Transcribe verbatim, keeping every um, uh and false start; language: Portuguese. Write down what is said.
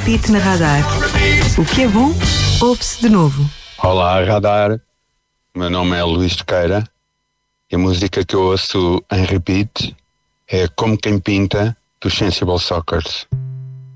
repeat na Radar. O que é bom, ouve-se de novo. Olá, Radar. Meu nome é Luís Tequeira e a música que eu ouço em repeat é Como Quem Pinta, dos Sensible Sockers.